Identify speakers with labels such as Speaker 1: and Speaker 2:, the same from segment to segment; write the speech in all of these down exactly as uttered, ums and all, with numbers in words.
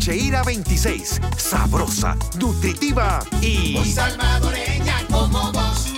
Speaker 1: Cheira veintiséis. Sabrosa, nutritiva y...
Speaker 2: muy salvadoreña como vos.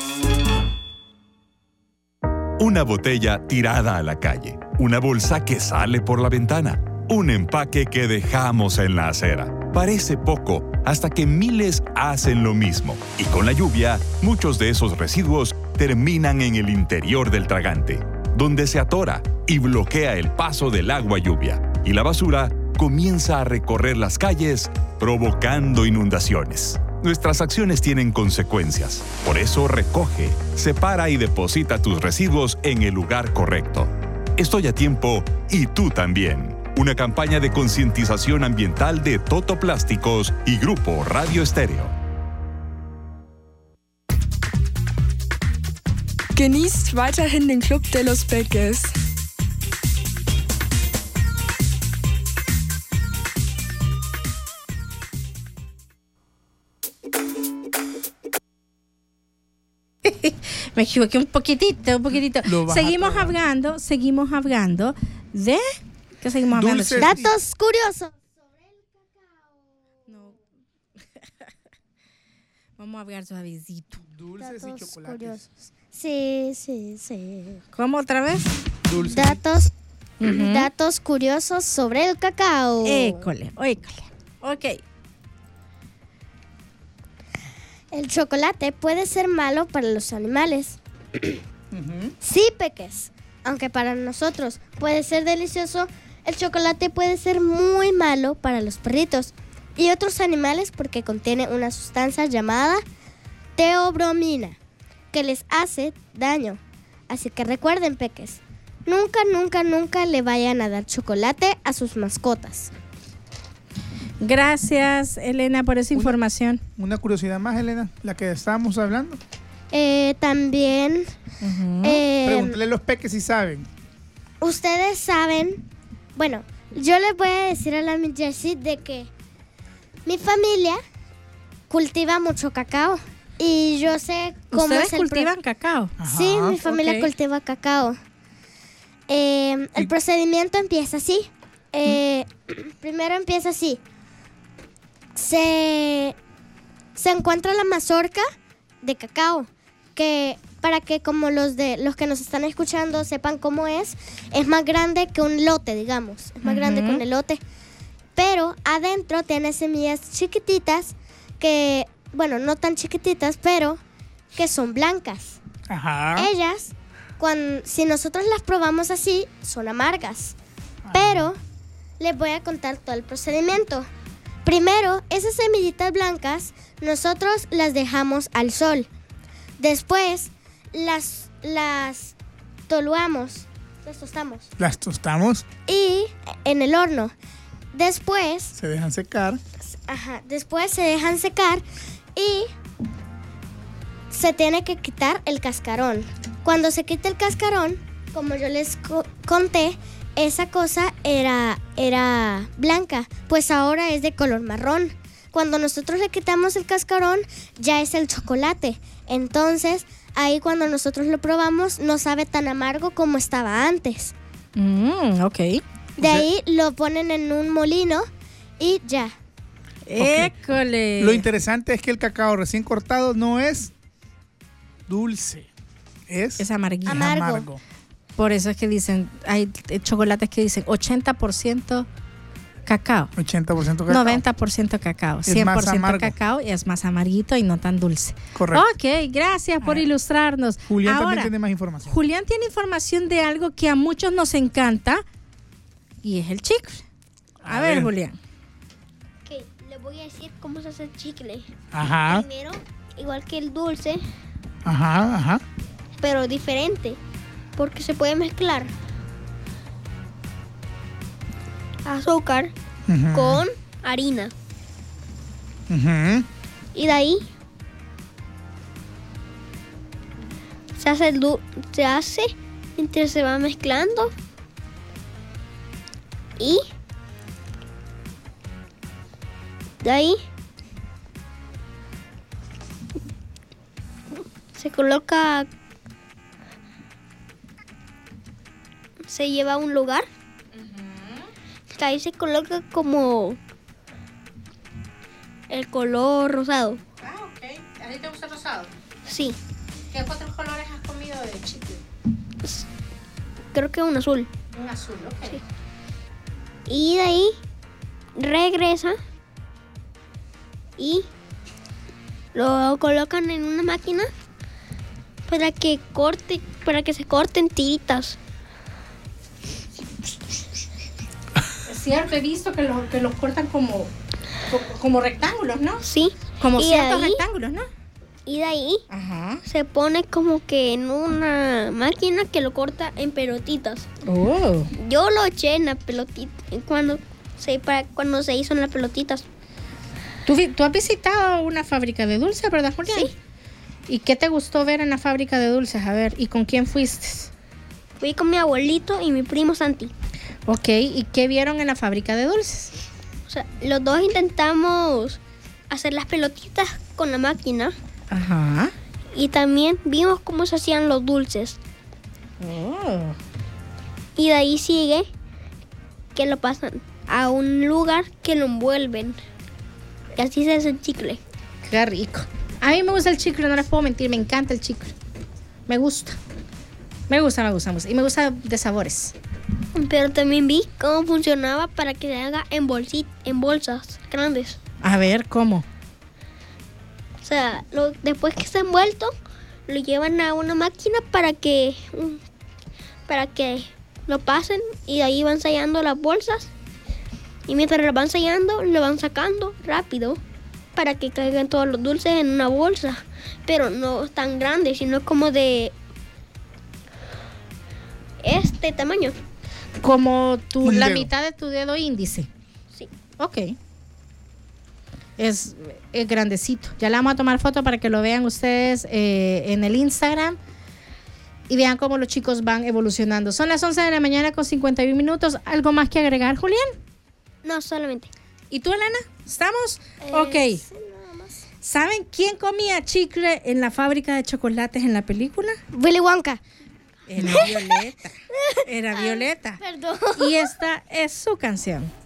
Speaker 3: Una botella tirada a la calle. Una bolsa que sale por la ventana. Un empaque que dejamos en la acera. Parece poco, hasta que miles hacen lo mismo. Y con la lluvia, muchos de esos residuos terminan en el interior del tragante, donde se atora y bloquea el paso del agua lluvia. Y la basura comienza a recorrer las calles, provocando inundaciones. Nuestras acciones tienen consecuencias. Por eso recoge, separa y deposita tus residuos en el lugar correcto. Estoy a tiempo y tú también. Una campaña de concientización ambiental de Toto Plásticos y Grupo Radio Estéreo.
Speaker 4: Genießt weiterhin den Club de los Peques.
Speaker 5: Me equivoqué un poquitito, un poquitito. Seguimos hablando, seguimos hablando de... ¿Qué seguimos hablando?
Speaker 6: Dulces. Datos curiosos sobre el cacao.
Speaker 5: No. Vamos a hablar suavecito.
Speaker 7: Dulces
Speaker 6: Datos
Speaker 7: y chocolates.
Speaker 6: curiosos. Sí, sí, sí.
Speaker 5: ¿Cómo otra vez?
Speaker 7: Dulces.
Speaker 6: Datos,
Speaker 5: Uh-huh.
Speaker 6: datos curiosos sobre el cacao.
Speaker 5: École, école. Ok.
Speaker 6: El chocolate puede ser malo para los animales.
Speaker 7: Uh-huh.
Speaker 6: Sí, peques. Aunque para nosotros puede ser delicioso, el chocolate puede ser muy malo para los perritos y otros animales porque contiene una sustancia llamada teobromina que les hace daño. Así que recuerden, peques, nunca, nunca, nunca le vayan a dar chocolate a sus mascotas.
Speaker 5: Gracias, Elena, por esa
Speaker 7: Una-
Speaker 5: información.
Speaker 7: Una curiosidad más, Elena, la que estábamos hablando.
Speaker 6: Eh, también,
Speaker 5: Uh-huh.
Speaker 6: eh,
Speaker 7: Pregúntale a los peques si saben.
Speaker 6: ustedes saben, bueno, yo les voy a decir a la Miss Jessie de que mi familia cultiva mucho cacao y yo sé cómo
Speaker 5: ¿Ustedes
Speaker 6: es el pro-
Speaker 5: cultivan cacao?
Speaker 6: Sí,
Speaker 7: Ajá,
Speaker 6: mi familia
Speaker 5: ok.
Speaker 6: cultiva cacao. Eh, el
Speaker 7: Y-
Speaker 6: procedimiento empieza así. Eh, Primero empieza así. Se, se encuentra la mazorca de cacao, que para que como los de los que nos están escuchando sepan cómo es, es más grande que un lote, digamos. Es más grande que
Speaker 5: Ujú.
Speaker 6: un elote. Pero adentro tiene semillas chiquititas que, bueno, no tan chiquititas, pero que son blancas.
Speaker 7: Ajá.
Speaker 6: Ellas, cuando, si nosotros las probamos así, son amargas. Pero les voy a contar todo el procedimiento. Primero, esas semillitas blancas, nosotros las dejamos al sol. Después, las, las toluamos, las tostamos.
Speaker 7: Las tostamos,
Speaker 6: Y en el horno. Después,
Speaker 7: se dejan secar.
Speaker 6: ajá, después se dejan secar y se tiene que quitar el cascarón. Cuando se quita el cascarón, como yo les co- conté, esa cosa era, era blanca, pues ahora es de color marrón. Cuando nosotros le quitamos el cascarón, ya es el chocolate. Entonces, ahí cuando nosotros lo probamos, no sabe tan amargo como estaba antes.
Speaker 5: Mm, ok.
Speaker 6: De
Speaker 7: O sea-
Speaker 6: ahí lo ponen en un molino y ya.
Speaker 5: École.
Speaker 7: Lo interesante es que el cacao recién cortado no es dulce, es,
Speaker 5: Es amarguito.
Speaker 6: Amargo.
Speaker 7: amargo.
Speaker 5: Por eso es que dicen, hay eh, chocolates que dicen ochenta por ciento cacao,
Speaker 7: ochenta por ciento cacao.
Speaker 5: noventa por ciento cacao,
Speaker 7: Es
Speaker 5: cien por
Speaker 7: más
Speaker 5: ciento
Speaker 7: amargo.
Speaker 5: cacao y es más amarguito y no tan dulce.
Speaker 7: Correcto.
Speaker 5: Ok, gracias por
Speaker 7: Ah.
Speaker 5: ilustrarnos.
Speaker 7: Julián
Speaker 5: Ahora,
Speaker 7: también tiene más información.
Speaker 5: Julián tiene información de algo que a muchos nos encanta y es el chicle. A,
Speaker 7: A
Speaker 5: ver,
Speaker 7: ver.
Speaker 5: Julián.
Speaker 6: Ok, les voy a decir cómo se hace el chicle.
Speaker 7: Ajá,
Speaker 6: Primero, igual que el dulce,
Speaker 7: ajá, ajá.
Speaker 6: pero diferente, porque se puede mezclar azúcar
Speaker 7: Ujú,
Speaker 6: con harina.
Speaker 7: ujú.
Speaker 6: Y de ahí se hace, el du- se hace mientras se va mezclando. Y de ahí se coloca, se lleva a un lugar. De ahí se coloca como
Speaker 8: el color rosado.
Speaker 5: Ah, ok. ¿A ti te gusta el rosado?
Speaker 8: Sí,
Speaker 5: ¿Qué otros colores has comido de chicle?
Speaker 8: creo que un azul.
Speaker 5: Un azul, ok.
Speaker 8: Sí. Y de ahí regresa y lo colocan en una máquina para que corte, para que se corten tiritas.
Speaker 5: Es cierto, he visto que, lo, que los cortan como, como, como rectángulos, ¿no?
Speaker 8: Sí.
Speaker 5: Como
Speaker 8: Y
Speaker 5: ciertos
Speaker 8: ahí-
Speaker 5: rectángulos, ¿no?
Speaker 8: Y de ahí
Speaker 5: Ajá.
Speaker 8: se pone como que en una máquina que lo corta en pelotitas.
Speaker 5: Oh.
Speaker 8: Yo lo eché en la pelotita cuando se, para, cuando se hizo en las pelotitas.
Speaker 5: ¿Tú, vi- ¿Tú has visitado una fábrica de dulces, verdad, Julián?
Speaker 8: Sí.
Speaker 5: ¿Y qué te gustó ver en la fábrica de dulces? A ver, ¿y con quién fuiste?
Speaker 8: Fui con mi abuelito y mi primo Santi.
Speaker 5: Ok, ¿y qué vieron en la fábrica de dulces?
Speaker 8: O sea, los dos intentamos hacer las pelotitas con la máquina
Speaker 5: Ajá.
Speaker 8: y también vimos cómo se hacían los dulces.
Speaker 5: Oh.
Speaker 8: Y de ahí sigue que lo pasan a un lugar que lo envuelven. Y así se hace el chicle.
Speaker 5: Qué rico. A mí me gusta el chicle, no les puedo mentir, me encanta el chicle. Me gusta. Me gusta, me gusta, me gusta. Y me gusta de sabores.
Speaker 8: Pero también vi cómo funcionaba para que se haga en, bolsit, en bolsas grandes.
Speaker 5: A ver, ¿cómo?
Speaker 8: O sea, lo- después que está envuelto, lo llevan a una máquina para que, mm, para que lo pasen y de ahí van sellando las bolsas. Y mientras lo van sellando, lo van sacando rápido para que caigan todos los dulces en una bolsa. Pero no tan grande, sino como de este tamaño.
Speaker 5: Como tu,
Speaker 7: Un
Speaker 5: la
Speaker 7: dedo.
Speaker 5: mitad de tu dedo índice.
Speaker 8: Sí.
Speaker 5: Ok. Es, es grandecito. Ya le vamos a tomar foto para que lo vean ustedes eh, en el Instagram y vean cómo los chicos van evolucionando. Son las once de la mañana con cincuenta y un minutos. ¿Algo más que agregar, Julián?
Speaker 8: No, solamente.
Speaker 5: ¿Y tú, Elena? ¿Estamos? Ok. ¿Saben quién comía chicle en la fábrica de chocolates en la película?
Speaker 6: Willy Wonka.
Speaker 5: Era Violeta. Era Violeta.
Speaker 6: Perdón.
Speaker 5: Y esta es su canción.